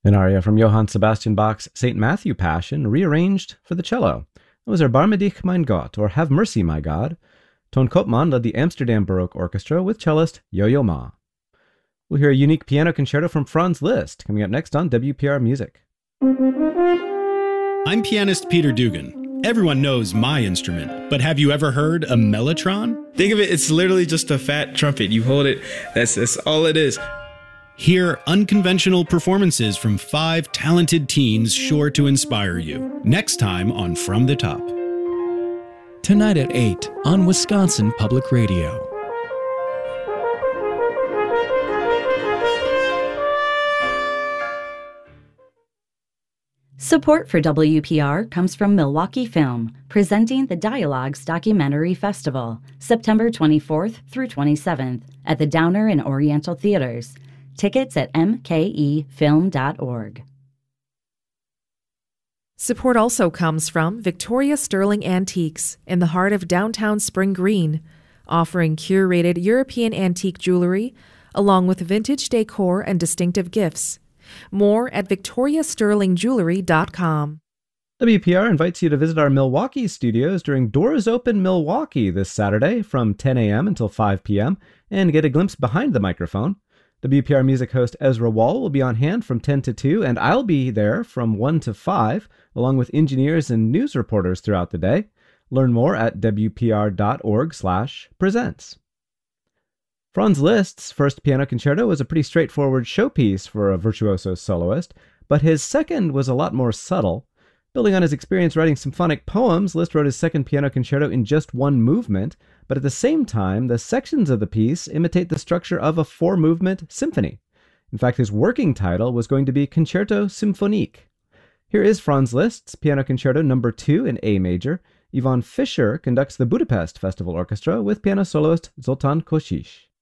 An aria from Johann Sebastian Bach's St. Matthew Passion, rearranged for the cello. That was Erbarme dich, mein Gott, or Have Mercy, My God. Ton Koopman led the Amsterdam Baroque Orchestra with cellist Yo-Yo Ma. We'll hear a unique piano concerto from Franz Liszt coming up next on WPR Music. I'm pianist Peter Dugan. Everyone knows my instrument, but have you ever heard a mellotron? Think of it, it's literally just a fat trumpet. You hold it, that's all it is. Hear unconventional performances from 5 talented teens sure to inspire you. Next time on From the Top. Tonight at 8 on Wisconsin Public Radio. Support for WPR comes from Milwaukee Film, presenting the Dialogues Documentary Festival, September 24th through 27th at the Downer and Oriental Theaters. Tickets at mkefilm.org. Support also comes from Victoria Sterling Antiques in the heart of downtown Spring Green, offering curated European antique jewelry along with vintage decor and distinctive gifts. More at victoriasterlingjewelry.com. WPR invites you to visit our Milwaukee studios during Doors Open Milwaukee this Saturday from 10 a.m. until 5 p.m. and get a glimpse behind the microphone. WPR music host Ezra Wall will be on hand from 10 to 2, and I'll be there from 1 to 5, along with engineers and news reporters throughout the day. Learn more at wpr.org/presents. Franz Liszt's first piano concerto was a pretty straightforward showpiece for a virtuoso soloist, but his second was a lot more subtle. Building on his experience writing symphonic poems, Liszt wrote his second piano concerto in just one movement, but at the same time, the sections of the piece imitate the structure of a 4-movement symphony. In fact, his working title was going to be Concerto Symphonique. Here is Franz Liszt's Piano Concerto No. 2 in A major. Yvonne Fischer conducts the Budapest Festival Orchestra with piano soloist Zoltán Kocsis.